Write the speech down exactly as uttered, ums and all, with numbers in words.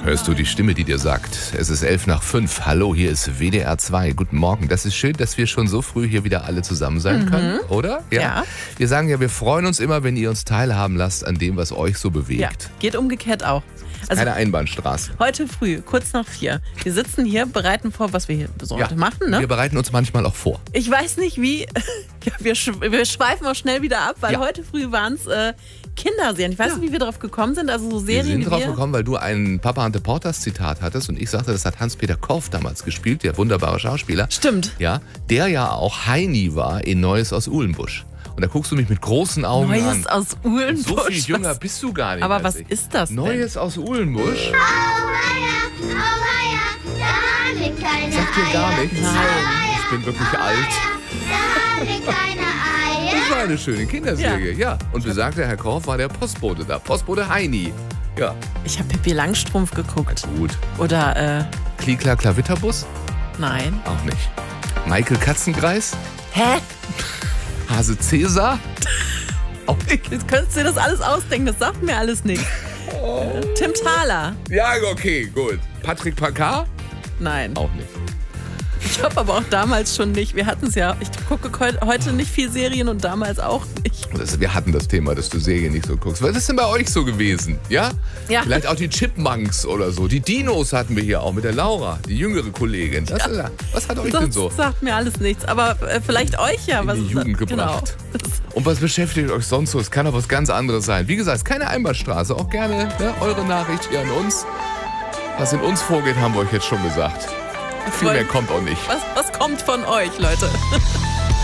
Hörst du die Stimme, die dir sagt, es ist elf nach fünf. Hallo, hier ist W D R zwei. Guten Morgen. Das ist schön, dass wir schon so früh hier wieder alle zusammen sein mhm. können, oder? Ja. ja. Wir sagen ja, wir freuen uns immer, wenn ihr uns teilhaben lasst an dem, was euch so bewegt. Ja, geht umgekehrt auch. Also keine Einbahnstraße. Heute früh, kurz nach vier. Wir sitzen hier, bereiten vor, was wir hier so ja, heute machen. Ne? Wir bereiten uns manchmal auch vor. Ich weiß nicht wie, ja, wir, sch- wir schweifen auch schnell wieder ab, weil ja. heute früh waren es äh, Kinderserien. Ich weiß ja. nicht, wie wir drauf gekommen sind. Also so Serien, wir sind wie drauf wir gekommen, weil du ein Papa Ante Portas Zitat hattest und ich sagte, das hat Hans-Peter Korff damals gespielt, der wunderbare Schauspieler. Stimmt. Ja, der ja auch Heini war in Neues aus Uhlenbusch. Und da guckst du mich mit großen Augen Neues an. Neues aus Uhlenbusch. So viel jünger was? Bist du gar nicht. Aber was ich. ist das denn? Neues aus Uhlenbusch? Oh weia, oh weia, da liegt keine Eier. Sagt dir gar nichts? Nein. Ich bin wirklich oh alt. Da liegt keine Eier. Das war eine schöne Kinderserie, ja. ja. Und besagter Herr Korff war der Postbote da. Postbote Heini. Ja. Ich habe Pippi Langstrumpf geguckt. Gut. Oder, äh... Klikla Klavitterbus? Nein. Auch nicht. Michael Katzenkreis? Hä? Hase Cäsar? Auch nicht. Jetzt könntest du dir das alles ausdenken, das sagt mir alles nichts. Oh. Tim Thaler? Ja, okay, gut. Patrick Packard? Nein. Auch nicht. Ich habe aber auch damals schon nicht, wir hatten es ja, ich gucke heute nicht viel Serien und damals auch nicht. Das, wir hatten das Thema, dass du Serien nicht so guckst. Was ist denn bei euch so gewesen? Ja? Ja. Vielleicht auch die Chipmunks oder so. Die Dinos hatten wir hier auch mit der Laura, die jüngere Kollegin. Das, ja. Was hat euch das denn so? Das sagt mir alles nichts, aber äh, vielleicht euch ja. In was die Jugend ist, gebracht. Genau. Und was beschäftigt euch sonst so? Es kann auch was ganz anderes sein. Wie gesagt, keine Einbahnstraße. Auch gerne ne, eure Nachricht hier an uns. Was in uns vorgeht, haben wir euch jetzt schon gesagt. Viel mehr kommt auch nicht. Was, was kommt von euch, Leute?